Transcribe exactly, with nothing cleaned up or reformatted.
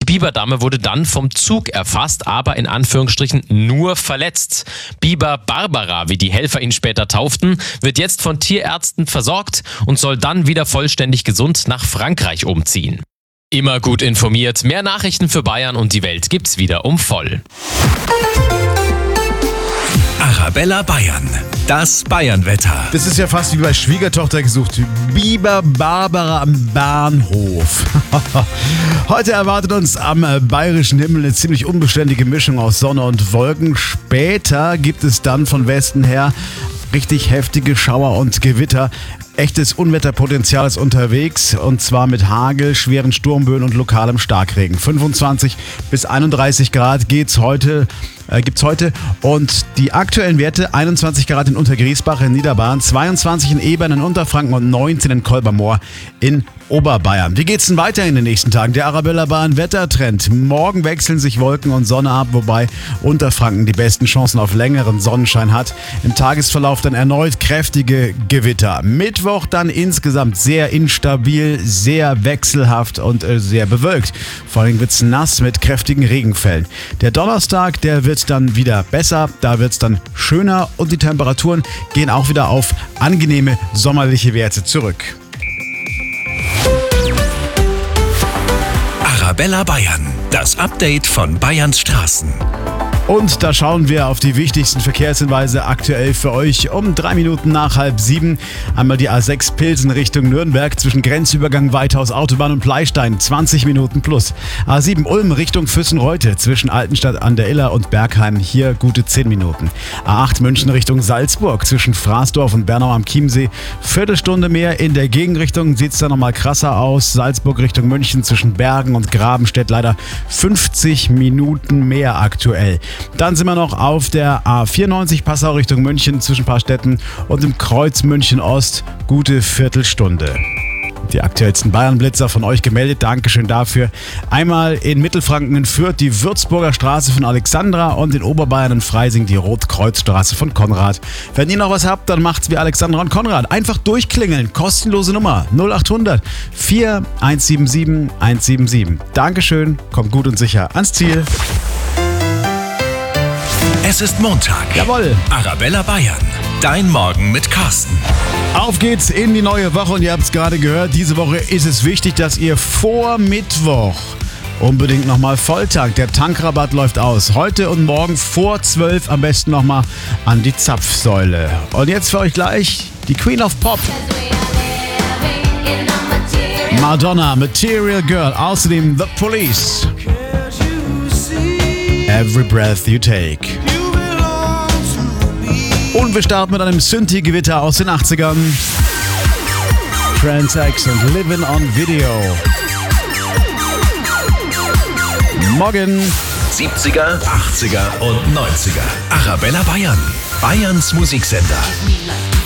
Biberdame wurde dann vom Zug erfasst, aber in Anführungsstrichen nur verletzt. Biber Barbara, wie die Helfer ihn später tauften, wird jetzt von Tierärzten versorgt und soll dann wieder vollständig gesund nach Frankreich umziehen. Immer gut informiert, mehr Nachrichten für Bayern und die Welt gibt's wieder um voll. Arabella Bayern, das Bayernwetter. Das ist ja fast wie bei Schwiegertochter gesucht. Biber Barbara am Bahnhof. Heute erwartet uns am bayerischen Himmel eine ziemlich unbeständige Mischung aus Sonne und Wolken. Später gibt es dann von Westen her richtig heftige Schauer und Gewitter. Echtes Unwetterpotenzial ist unterwegs, und zwar mit Hagel, schweren Sturmböen und lokalem Starkregen. fünfundzwanzig bis einunddreißig Grad geht's heute, äh, gibt's heute, und die aktuellen Werte: einundzwanzig Grad in Untergriesbach in Niederbayern, zweiundzwanzig in Ebern in Unterfranken und neunzehn in Kolbermoor in Oberbayern. Wie geht's denn weiter in den nächsten Tagen? Der Arabella Bayern Wettertrend. Morgen wechseln sich Wolken und Sonne ab, wobei Unterfranken die besten Chancen auf längeren Sonnenschein hat. Im Tagesverlauf dann erneut kräftige Gewitter. Mittwoch dann insgesamt sehr instabil, sehr wechselhaft und äh, sehr bewölkt. Vor allem wird's nass mit kräftigen Regenfällen. Der Donnerstag, der wird dann wieder besser, da wird's dann schöner und die Temperaturen gehen auch wieder auf angenehme sommerliche Werte zurück. Arabella Bayern, das Update von Bayerns Straßen. Und da schauen wir auf die wichtigsten Verkehrshinweise aktuell für euch um drei Minuten nach halb sieben. Einmal die A sechs Pilsen Richtung Nürnberg zwischen Grenzübergang Weithaus Autobahn und Pleistein, zwanzig Minuten plus. A sieben Ulm Richtung Füssenreute zwischen Altenstadt an der Iller und Bergheim, hier gute zehn Minuten. A acht München Richtung Salzburg zwischen Fraßdorf und Bernau am Chiemsee, Viertelstunde mehr. In der Gegenrichtung sieht es dann nochmal krasser aus. Salzburg Richtung München zwischen Bergen und Grabenstedt leider fünfzig Minuten mehr aktuell. Dann sind wir noch auf der A vierundneunzig Passau Richtung München zwischen Paarstetten und im Kreuz München Ost, gute Viertelstunde. Die aktuellsten Bayern-Blitzer von euch gemeldet, Dankeschön dafür. Einmal in Mittelfranken in Fürth die Würzburger Straße von Alexandra und in Oberbayern in Freising die Rotkreuzstraße von Konrad. Wenn ihr noch was habt, dann macht's wie Alexandra und Konrad. Einfach durchklingeln, kostenlose Nummer null acht hundert vier eins sieben sieben eins sieben sieben. Dankeschön, kommt gut und sicher ans Ziel. Es ist Montag. Jawohl. Arabella Bayern, dein Morgen mit Carsten. Auf geht's in die neue Woche und ihr habt es gerade gehört, diese Woche ist es wichtig, dass ihr vor Mittwoch unbedingt nochmal volltankt. Der Tankrabatt läuft aus. Heute und morgen vor zwölf am besten nochmal an die Zapfsäule. Und jetzt für euch gleich die Queen of Pop. Madonna, Material Girl, außerdem The Police. Every Breath You Take. Und wir starten mit einem Synthie-Gewitter aus den achtzigern. Trans-X und Living on Video. Morgen. siebziger, achtziger und neunziger. Arabella Bayern, Bayerns Musiksender.